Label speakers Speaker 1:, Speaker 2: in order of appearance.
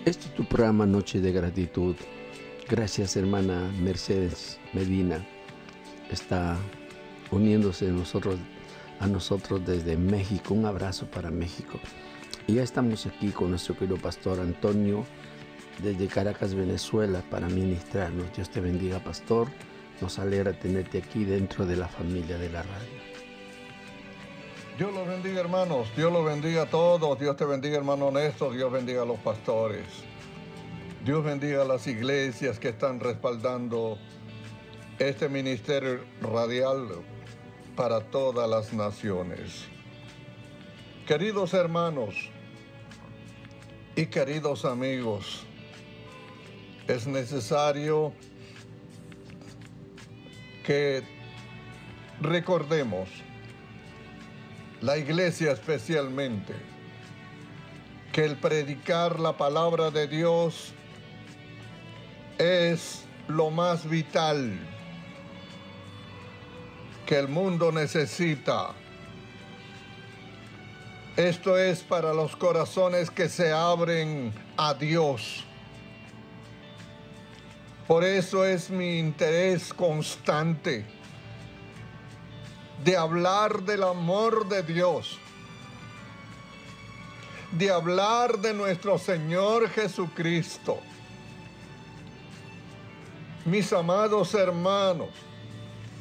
Speaker 1: Este es tu programa Noche de Gratitud. Gracias, hermana Mercedes Medina. Está uniéndose a nosotros desde México. Un abrazo para México. Y ya estamos aquí con nuestro querido pastor Antonio desde Caracas, Venezuela, para ministrarnos. Dios te bendiga, pastor. Nos alegra tenerte aquí dentro de la familia de la radio.
Speaker 2: Dios los bendiga, hermanos. Dios los bendiga a todos. Dios te bendiga, hermano Néstor. Dios bendiga a los pastores. Dios bendiga a las iglesias que están respaldando este ministerio radial para todas las naciones. Queridos hermanos y queridos amigos, es necesario que recordemos, la iglesia especialmente, que el predicar la palabra de Dios es lo más vital que el mundo necesita. Esto es para los corazones que se abren a Dios. Por eso es mi interés constante de hablar del amor de Dios, de hablar de nuestro Señor Jesucristo. Mis amados hermanos,